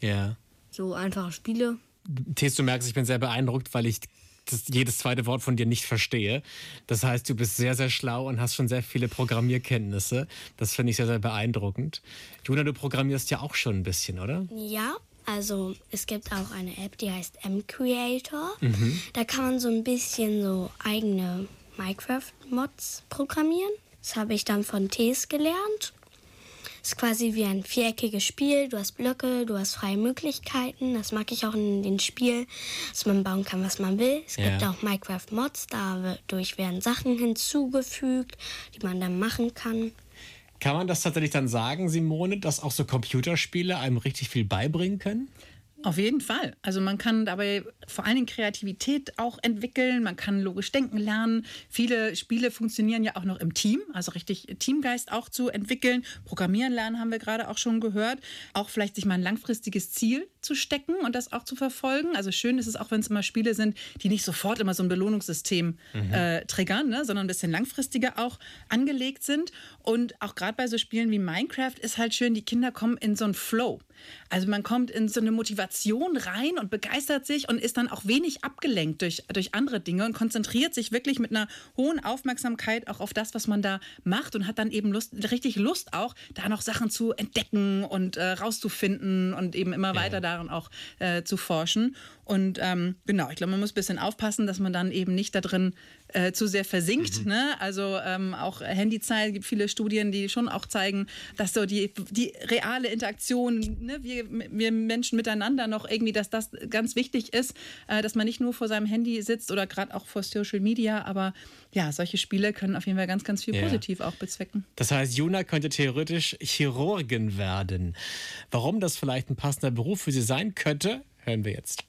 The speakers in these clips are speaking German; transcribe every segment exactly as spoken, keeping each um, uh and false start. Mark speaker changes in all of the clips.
Speaker 1: Ja.
Speaker 2: So einfache Spiele.
Speaker 1: Thes, du merkst, ich bin sehr beeindruckt, weil ich das, jedes zweite Wort von dir nicht verstehe. Das heißt, du bist sehr, sehr schlau und hast schon sehr viele Programmierkenntnisse. Das finde ich sehr, sehr beeindruckend. Juna, du programmierst ja auch schon ein bisschen, oder?
Speaker 3: Ja, also es gibt auch eine App, die heißt M-Creator.
Speaker 1: Mhm.
Speaker 3: Da kann man so ein bisschen so eigene Minecraft-Mods programmieren. Das habe ich dann von Thes gelernt. Ist quasi wie ein viereckiges Spiel. Du hast Blöcke, du hast freie Möglichkeiten. Das mag ich auch in dem Spiel, dass man bauen kann, was man will. Es
Speaker 1: Ja.
Speaker 3: gibt auch Minecraft-Mods, dadurch werden Sachen hinzugefügt, die man dann machen kann.
Speaker 1: Kann man das tatsächlich dann sagen, Simone, dass auch so Computerspiele einem richtig viel beibringen können?
Speaker 4: Auf jeden Fall. Also man kann dabei vor allen Dingen Kreativität auch entwickeln, man kann logisch denken lernen. Viele Spiele funktionieren ja auch noch im Team, also richtig Teamgeist auch zu entwickeln. Programmieren lernen haben wir gerade auch schon gehört. Auch vielleicht sich mal ein langfristiges Ziel zu stecken und das auch zu verfolgen. Also schön ist es auch, wenn es immer Spiele sind, die nicht sofort immer so ein Belohnungssystem mhm. äh, triggern, ne, sondern ein bisschen langfristiger auch angelegt sind. Und auch gerade bei so Spielen wie Minecraft ist halt schön, die Kinder kommen in so einen Flow. Also man kommt in so eine Motivation rein und begeistert sich und ist dann auch wenig abgelenkt durch, durch andere Dinge und konzentriert sich wirklich mit einer hohen Aufmerksamkeit auch auf das, was man da macht und hat dann eben Lust, richtig Lust auch, da noch Sachen zu entdecken und äh, rauszufinden und eben immer ja. weiter darin auch äh, zu forschen. Und ähm, genau, ich glaube, man muss ein bisschen aufpassen, dass man dann eben nicht da drin äh, zu sehr versinkt. Mhm. Ne? Also ähm, auch Handyzeit, es gibt viele Studien, die schon auch zeigen, dass so die, die reale Interaktion, ne, wir, wir Menschen miteinander noch irgendwie, dass das ganz wichtig ist, äh, dass man nicht nur vor seinem Handy sitzt oder gerade auch vor Social Media, aber ja, solche Spiele können auf jeden Fall ganz, ganz viel
Speaker 1: ja.
Speaker 4: positiv auch bezwecken.
Speaker 1: Das heißt, Juna könnte theoretisch Chirurgin werden. Warum das vielleicht ein passender Beruf für sie sein könnte, hören wir jetzt.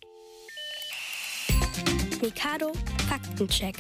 Speaker 3: Mikado Faktencheck.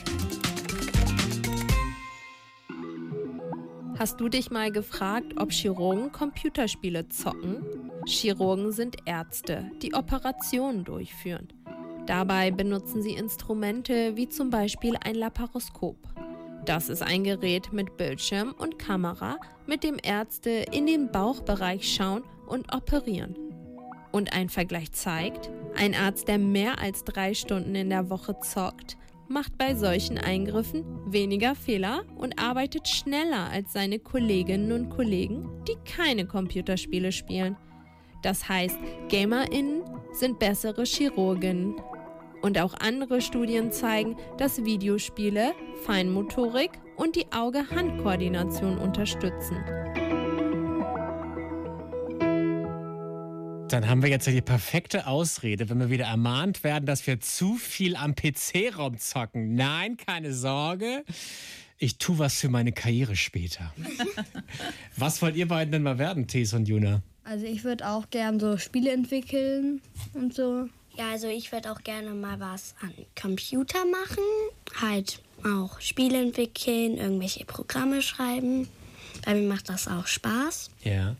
Speaker 5: Hast du dich mal gefragt, ob Chirurgen Computerspiele zocken? Chirurgen sind Ärzte, die Operationen durchführen. Dabei benutzen sie Instrumente wie zum Beispiel ein Laparoskop. Das ist ein Gerät mit Bildschirm und Kamera, mit dem Ärzte in den Bauchbereich schauen und operieren. Und ein Vergleich zeigt, ein Arzt, der mehr als drei Stunden in der Woche zockt, macht bei solchen Eingriffen weniger Fehler und arbeitet schneller als seine Kolleginnen und Kollegen, die keine Computerspiele spielen. Das heißt, GamerInnen sind bessere Chirurginnen. Und auch andere Studien zeigen, dass Videospiele Feinmotorik und die Auge-Hand-Koordination unterstützen.
Speaker 1: Dann haben wir jetzt ja die perfekte Ausrede, wenn wir wieder ermahnt werden, dass wir zu viel am P C rumzocken. Nein, keine Sorge. Ich tue was für meine Karriere später. Was wollt ihr beiden denn mal werden, Thes und Juna?
Speaker 2: Also ich würde auch gern so Spiele entwickeln und so.
Speaker 3: Ja, also ich würde auch gerne mal was an Computer machen. Halt auch Spiele entwickeln, irgendwelche Programme schreiben. Bei mir macht das auch Spaß.
Speaker 1: Ja.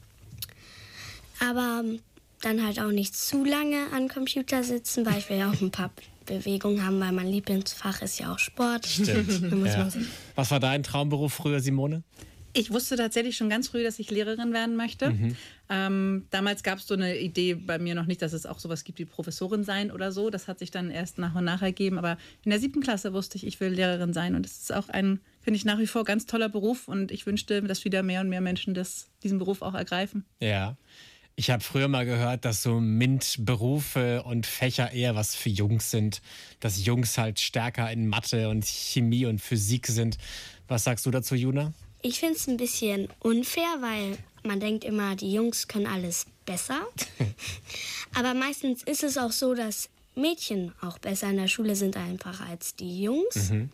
Speaker 3: Aber dann halt auch nicht zu lange an Computer sitzen, weil ich will ja auch ein paar Bewegungen haben, weil mein Lieblingsfach ist ja auch Sport.
Speaker 1: Stimmt.
Speaker 3: Da muss
Speaker 1: Ja.
Speaker 3: man sich
Speaker 1: Was war dein Traumberuf früher, Simone?
Speaker 4: Ich wusste tatsächlich schon ganz früh, dass ich Lehrerin werden möchte. Mhm. Ähm, damals gab es so eine Idee bei mir noch nicht, dass es auch sowas gibt wie Professorin sein oder so. Das hat sich dann erst nach und nach ergeben. Aber in der siebten Klasse wusste ich, ich will Lehrerin sein. Und es ist auch ein, finde ich, nach wie vor ganz toller Beruf. Und ich wünschte, dass wieder mehr und mehr Menschen das, diesen Beruf auch ergreifen.
Speaker 1: Ja. Ich habe früher mal gehört, dass so MINT-Berufe und Fächer eher was für Jungs sind. Dass Jungs halt stärker in Mathe und Chemie und Physik sind. Was sagst du dazu, Juna?
Speaker 3: Ich finde es ein bisschen unfair, weil man denkt immer, die Jungs können alles besser. Aber meistens ist es auch so, dass Mädchen auch besser in der Schule sind einfach als die Jungs. Mhm.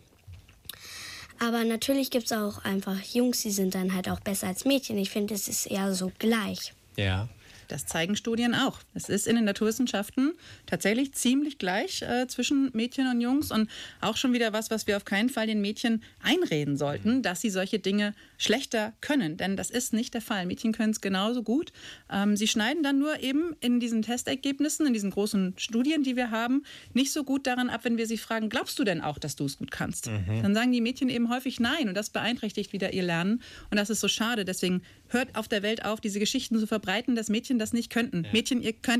Speaker 3: Aber natürlich gibt es auch einfach Jungs, die sind dann halt auch besser als Mädchen. Ich finde, es ist eher so gleich.
Speaker 1: Ja.
Speaker 4: Das zeigen Studien auch. Es ist in den Naturwissenschaften tatsächlich ziemlich gleich äh, zwischen Mädchen und Jungs und auch schon wieder was, was wir auf keinen Fall den Mädchen einreden sollten, dass sie solche Dinge schlechter können. Denn das ist nicht der Fall. Mädchen können es genauso gut. Ähm, sie schneiden dann nur eben in diesen Testergebnissen, in diesen großen Studien, die wir haben, nicht so gut daran ab, wenn wir sie fragen, glaubst du denn auch, dass du es gut kannst? Mhm. Dann sagen die Mädchen eben häufig nein und das beeinträchtigt wieder ihr Lernen und das ist so schade. Deswegen hört auf der Welt auf, diese Geschichten zu verbreiten, dass Mädchen das nicht könnten. Ja. Mädchen, ihr könnt